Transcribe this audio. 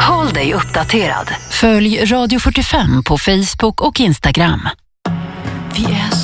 Håll dig uppdaterad. Följ Radio 45 på Facebook och Instagram. Vi är